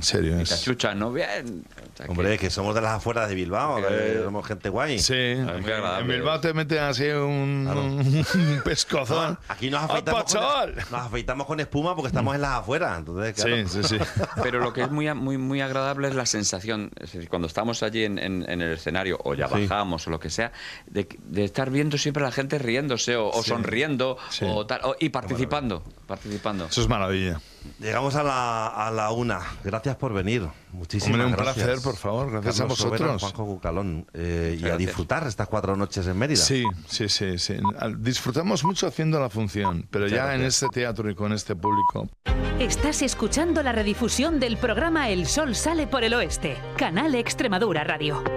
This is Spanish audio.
serio. Y te achuchan, ¿no? Bien. O sea, Hombre, que somos de las afueras de Bilbao, que somos gente guay. Sí, muy en agradable. Bilbao te meten así un pescozón. No, aquí nos ¡Apa, chaval! afeitamos con espuma porque estamos en las afueras. Entonces, claro. Sí. Pero lo que es muy agradable es la sensación, es decir, cuando estamos allí en el escenario, o ya bajamos, o lo que sea, de estar viendo siempre a la gente riéndose, o sonriendo, o tal, y participando. Eso es maravilla. Llegamos a la 1. Gracias por venir. Muchísimas Hombre, un gracias. placer, por favor. Gracias Carlos a vosotros. Sobera, Juanjo Cucalón. Y a gracias. disfrutar estas 4 noches en Mérida. Sí. Disfrutamos mucho haciendo la función, pero ya en este teatro y con este público. Estás escuchando la redifusión del programa El Sol sale por el oeste, Canal Extremadura Radio.